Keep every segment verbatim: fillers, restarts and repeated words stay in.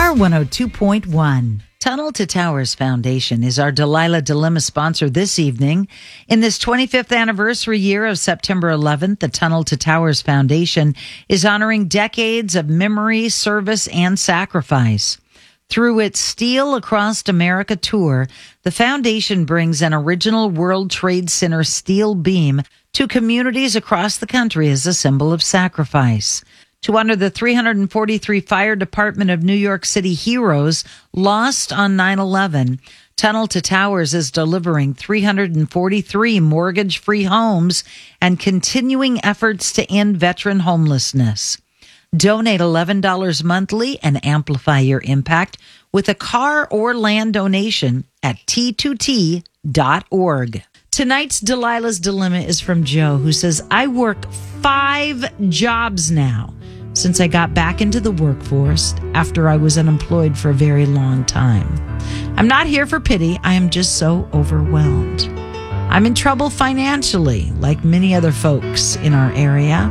R one oh two point one. Tunnel to Towers Foundation is our Delilah Dilemma sponsor this evening. In this twenty-fifth anniversary year of September eleventh, the Tunnel to Towers Foundation is honoring decades of memory, service, and sacrifice. Through its Steel Across America tour, the foundation brings an original World Trade Center steel beam to communities across the country as a symbol of sacrifice. To honor the three hundred forty-three Fire Department of New York City heroes lost on nine eleven, Tunnel to Towers is delivering three hundred forty-three mortgage-free homes and continuing efforts to end veteran homelessness. Donate eleven dollars monthly and amplify your impact with a car or land donation at T two T dot org. Tonight's Delilah's Dilemma is from Joe, who says, I work five jobs now since I got back into the workforce after I was unemployed for a very long time. I'm not here for pity. I am just so overwhelmed. I'm in trouble financially, like many other folks in our area.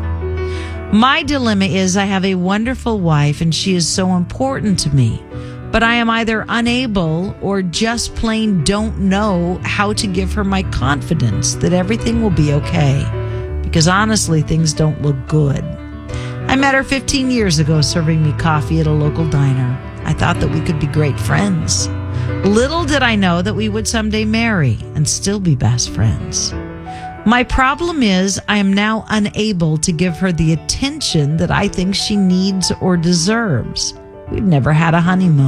My dilemma is I have a wonderful wife and she is so important to me, but I am either unable or just plain don't know how to give her my confidence that everything will be okay, because honestly, things don't look good. I met her fifteen years ago serving me coffee at a local diner. I thought that we could be great friends. Little did I know that we would someday marry and still be best friends. My problem is I am now unable to give her the attention that I think she needs or deserves. We've never had a honeymoon.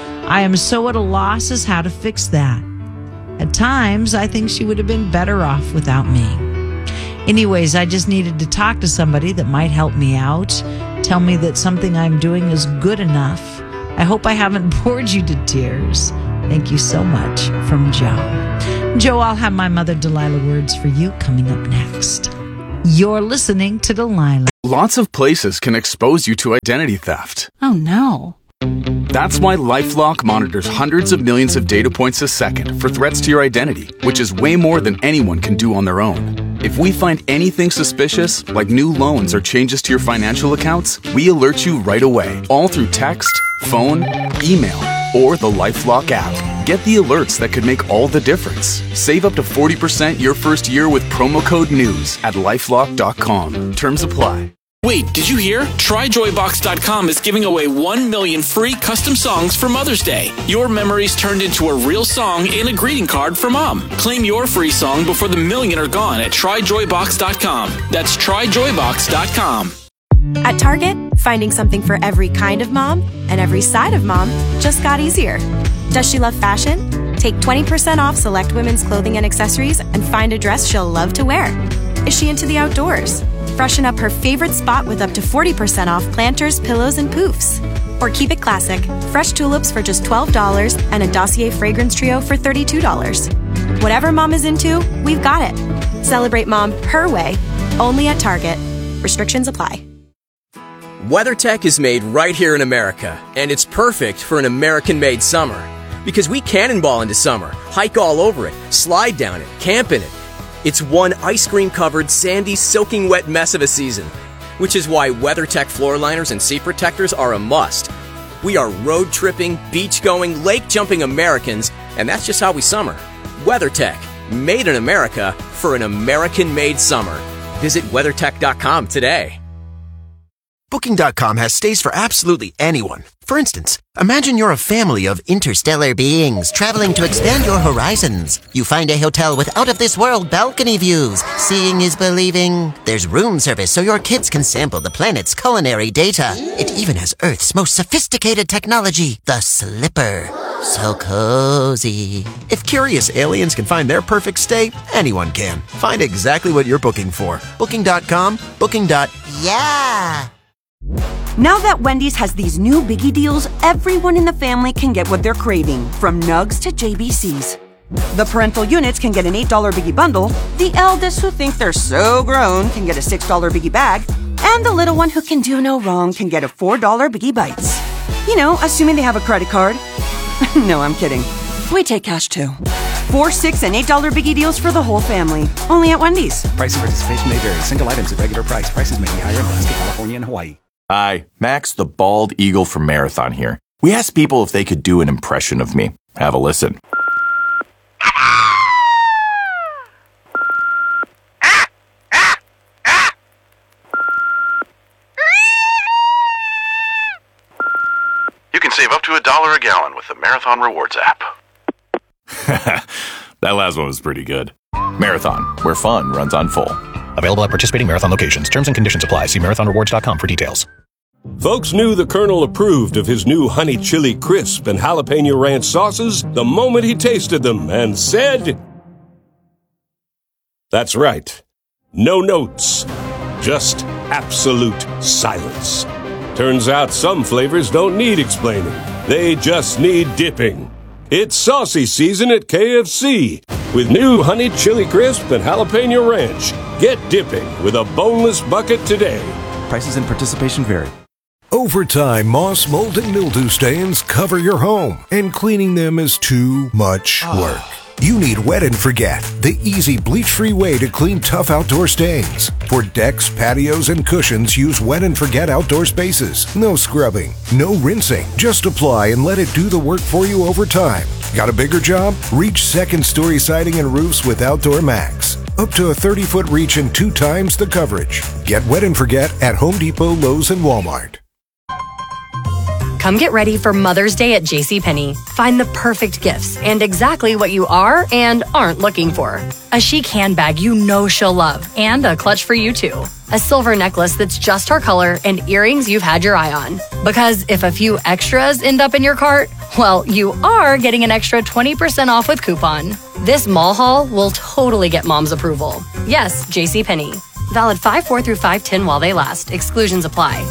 I am so at a loss as how to fix that. At times, I think she would have been better off without me. Anyways, I just needed to talk to somebody that might help me out, tell me that something I'm doing is good enough. I hope I haven't bored you to tears. Thank you so much, from Joe. Joe, I'll have my Mother Delilah words for you coming up next. You're listening to Delilah. Lots of places can expose you to identity theft. Oh, no. That's why LifeLock monitors hundreds of millions of data points a second for threats to your identity, which is way more than anyone can do on their own. If we find anything suspicious, like new loans or changes to your financial accounts, we alert you right away, all through text, phone, email, or the LifeLock app. Get the alerts that could make all the difference. Save up to forty percent your first year with promo code NEWS at lifelock dot com. Terms apply. Wait, did you hear? Try Joy Box dot com is giving away one million free custom songs for Mother's Day. Your memories turned into a real song and a greeting card for Mom. Claim your free song before the million are gone at Try Joy Box dot com. That's Try Joy Box dot com. At Target, finding something for every kind of mom and every side of mom just got easier. Does she love fashion? Take twenty percent off select women's clothing and accessories and find a dress she'll love to wear. Is she into the outdoors? Freshen up her favorite spot with up to forty percent off planters, pillows, and poofs. Or keep it classic. Fresh tulips for just twelve dollars and a Dossier fragrance trio for thirty-two dollars. Whatever mom is into, we've got it. Celebrate mom her way, only at Target. Restrictions apply. WeatherTech is made right here in America, and it's perfect for an American-made summer. Because we cannonball into summer, hike all over it, slide down it, camp in it. It's one ice cream-covered, sandy, soaking wet mess of a season, which is why WeatherTech floor liners and seat protectors are a must. We are road-tripping, beach-going, lake-jumping Americans, and that's just how we summer. WeatherTech, made in America for an American-made summer. Visit weathertech dot com today. Booking dot com has stays for absolutely anyone. For instance, imagine you're a family of interstellar beings traveling to expand your horizons. You find a hotel with out-of-this-world balcony views. Seeing is believing. There's room service so your kids can sample the planet's culinary data. It even has Earth's most sophisticated technology, the Slipper. So cozy. If curious aliens can find their perfect stay, anyone can. Find exactly what you're booking for. Booking dot com, booking. Yeah. Now that Wendy's has these new biggie deals, everyone in the family can get what they're craving, from nugs to J B Cs. The parental units can get an eight dollar biggie bundle, the eldest who think they're so grown can get a six dollar biggie bag, and the little one who can do no wrong can get a four dollar biggie bites. You know, assuming they have a credit card. No, I'm kidding. We take cash too. Four, six, and eight dollar biggie deals for the whole family. Only at Wendy's. Price and participation may vary. Single items at regular price. Prices may be higher in Alaska, California, and Hawaii. Hi, Max the Bald Eagle from Marathon here. We asked people if they could do an impression of me. Have a listen. You can save up to a dollar a gallon with the Marathon Rewards app. That last one was pretty good. Marathon, where fun runs on full. Available at participating Marathon locations. Terms and conditions apply. See marathon rewards dot com for details. Folks knew the Colonel approved of his new honey chili crisp and jalapeno ranch sauces the moment he tasted them and said, "That's right. No notes. Just absolute silence." Turns out some flavors don't need explaining. They just need dipping. It's saucy season at K F C with new honey chili crisp and jalapeno ranch. Get dipping with a boneless bucket today. Prices and participation vary. Over time, moss, mold, and mildew stains cover your home, and cleaning them is too much work. You need Wet and Forget, the easy bleach-free way to clean tough outdoor stains. For decks, patios, and cushions, use Wet and Forget outdoor spaces. No scrubbing, no rinsing. Just apply and let it do the work for you over time. Got a bigger job? Reach second-story siding and roofs with Outdoor Max. Up to a thirty-foot reach and two times the coverage. Get Wet and Forget at Home Depot, Lowe's, and Walmart. Come get ready for Mother's Day at JCPenney. Find the perfect gifts and exactly what you are and aren't looking for. A chic handbag you know she'll love and a clutch for you too. A silver necklace that's just her color and earrings you've had your eye on. Because if a few extras end up in your cart, well, you are getting an extra twenty percent off with coupon. This mall haul will totally get mom's approval. Yes, JCPenney. Valid five four through five ten while they last. Exclusions apply.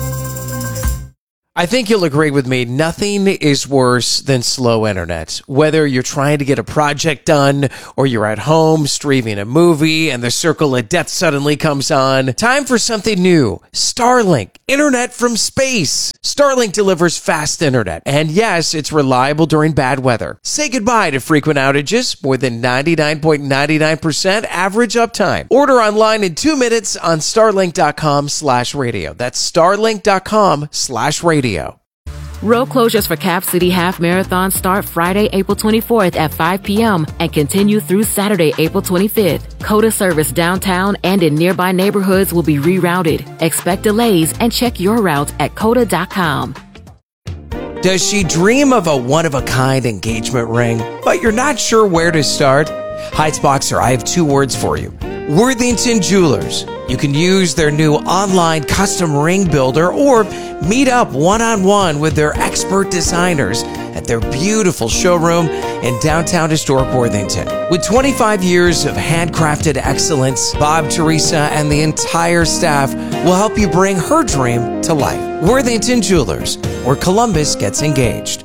I think you'll agree with me, nothing is worse than slow internet. Whether you're trying to get a project done or you're at home streaming a movie and the circle of death suddenly comes on, time for something new. Starlink, internet from space. Starlink delivers fast internet, and yes, it's reliable during bad weather. Say goodbye to frequent outages, more than ninety-nine point nine nine percent average uptime. Order online in two minutes on starlink.com slash radio. That's starlink.com slash radio. Road closures for Cap City Half Marathon start Friday, April twenty-fourth at five p.m. and continue through Saturday, April twenty-fifth. COTA service downtown and in nearby neighborhoods will be rerouted. Expect delays and check your route at cota dot com. Does she dream of a one-of-a-kind engagement ring, but you're not sure where to start? Heights Boxer, I have two words for you. Worthington Jewelers. You can use their new online custom ring builder or meet up one-on-one with their expert designers at their beautiful showroom in downtown historic Worthington. With twenty-five years of handcrafted excellence, Bob, Teresa, and the entire staff will help you bring her dream to life. Worthington Jewelers, where Columbus gets engaged.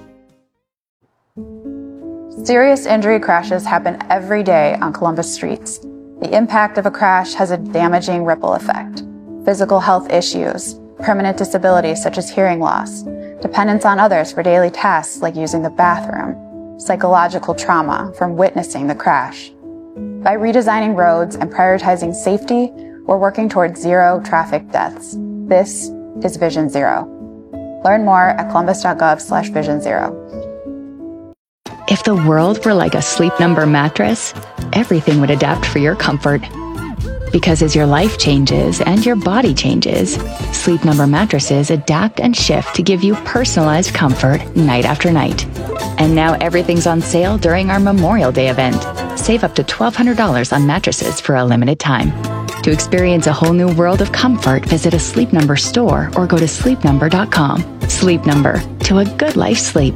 Serious injury crashes happen every day on Columbus streets. The impact of a crash has a damaging ripple effect. Physical health issues, permanent disabilities such as hearing loss, dependence on others for daily tasks like using the bathroom, psychological trauma from witnessing the crash. By redesigning roads and prioritizing safety, we're working towards zero traffic deaths. This is Vision Zero. Learn more at columbus.gov slash vision zero. If the world were like a Sleep Number mattress, everything would adapt for your comfort. Because as your life changes and your body changes, Sleep Number mattresses adapt and shift to give you personalized comfort night after night. And now everything's on sale during our Memorial Day event. Save up to twelve hundred dollars on mattresses for a limited time. To experience a whole new world of comfort, visit a Sleep Number store or go to sleep number dot com. Sleep Number, to a good life sleep.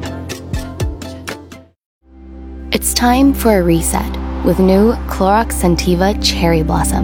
It's time for a reset with new Clorox Scentiva Cherry Blossom.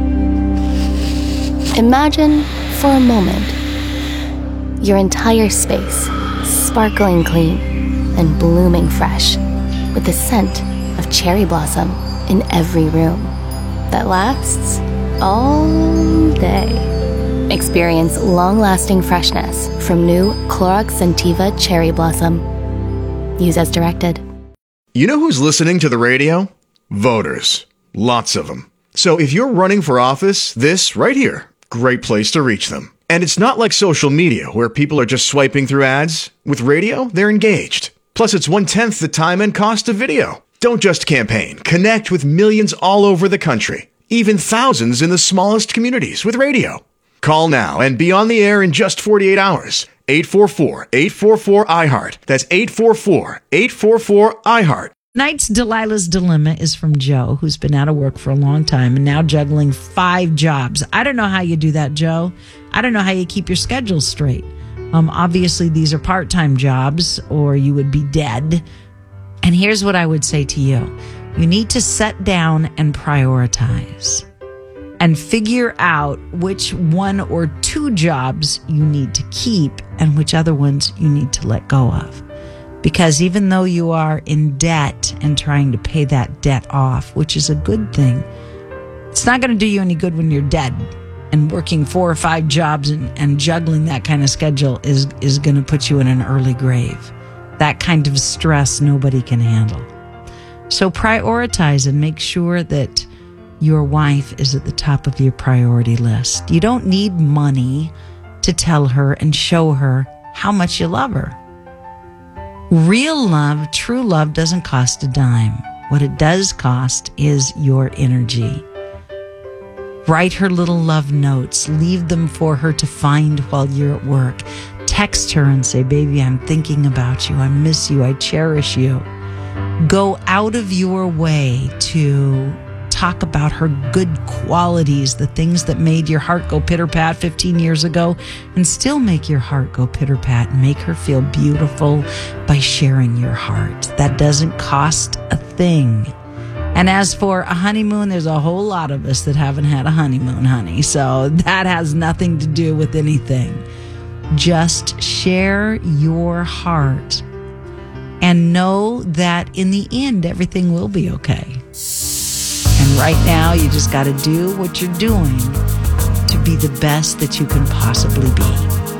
Imagine, for a moment, your entire space sparkling clean and blooming fresh with the scent of cherry blossom in every room that lasts all day. Experience long-lasting freshness from new Clorox Scentiva Cherry Blossom. Use as directed. You know who's listening to the radio? Voters. Lots of them. So if you're running for office, this right here, great place to reach them. And it's not like social media where people are just swiping through ads. With radio, they're engaged. Plus, it's one-tenth the time and cost of video. Don't just campaign. Connect with millions all over the country, even thousands in the smallest communities with radio. Call now and be on the air in just forty-eight hours. eight four four, eight four four, I heart. That's eight four four, eight four four, I heart. Tonight's Delilah's Dilemma is from Joe, who's been out of work for a long time and now juggling five jobs. I don't know how you do that, Joe. I don't know how you keep your schedule straight. Um, obviously, these are part-time jobs or you would be dead. And here's what I would say to you. You need to set down and prioritize and figure out which one or two jobs you need to keep and which other ones you need to let go of. Because even though you are in debt and trying to pay that debt off, which is a good thing, it's not going to do you any good when you're dead. And working four or five jobs and, and juggling that kind of schedule is, is going to put you in an early grave. That kind of stress nobody can handle. So prioritize and make sure that your wife is at the top of your priority list. You don't need money to tell her and show her how much you love her. Real love, true love, doesn't cost a dime. What it does cost is your energy. Write her little love notes. Leave them for her to find while you're at work. Text her and say, baby, I'm thinking about you. I miss you. I cherish you. Go out of your way to talk about her good qualities, the things that made your heart go pitter-pat fifteen years ago and still make your heart go pitter-pat and make her feel beautiful by sharing your heart. That doesn't cost a thing. And as for a honeymoon, there's a whole lot of us that haven't had a honeymoon, honey. So that has nothing to do with anything. Just share your heart and know that in the end, everything will be okay. And right now, you just got to do what you're doing to be the best that you can possibly be.